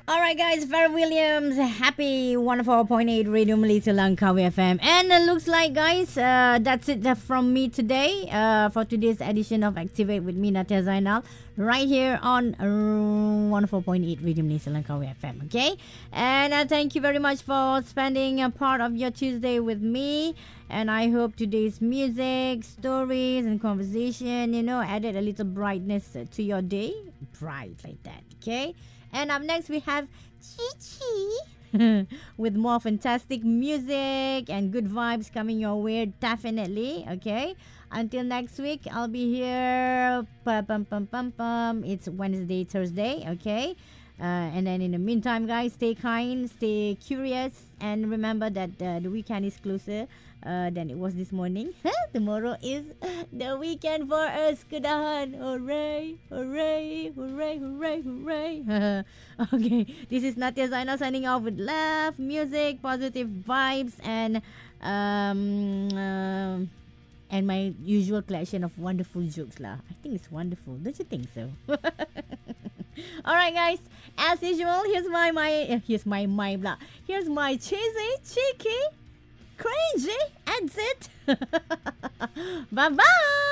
All right, guys. Farrah Williams, happy 104.8 Radio Malaysia Langkawi FM. And looks like, guys, that's it from me today for today's edition of Activate with me, Natia Zainal, right here on 104.8 Radio Malaysia Langkawi FM. Okay? And thank you very much for spending a part of your Tuesday with me. And I hope today's music, stories, and conversation, added a little brightness to your day. Bright like that. Okay? And up next, we have Chi Chi with more fantastic music and good vibes coming your way, definitely. Okay. Until next week, I'll be here. Pum, pum, pum, pum, pum. It's Wednesday, Thursday. Okay. And then in the meantime, guys, stay kind, stay curious, and remember that the weekend is closer than it was this morning. Tomorrow is the weekend for us. Kedahan. Hooray, hooray, hooray, hooray, hooray. Okay, this is Natia Zainal signing off with love, music, positive vibes, and my usual collection of wonderful jokes lah. I think it's wonderful. Don't you think so? All right, guys. As usual, here's my cheesy, cheeky, cringy exit. Bye bye.